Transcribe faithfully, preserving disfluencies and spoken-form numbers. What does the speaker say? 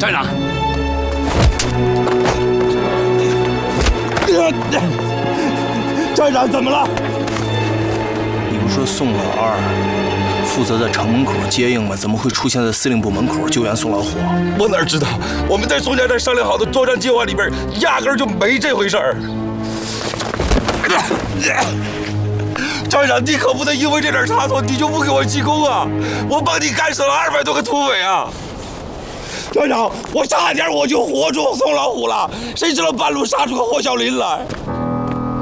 站长。 站长怎么了？ 你不说宋老二负责在城门口接应吗？怎么会出现在司令部门口救援宋老虎？ 我哪知道？我们在宋家寨商量好的作战计划里边，压根儿就没这回事儿。站长，你可不能因为这点差错，你就不给我记功啊！我帮你干死了二百多个土匪啊！站长，我差点我就活捉宋老虎了，谁知道半路杀出个霍小林来。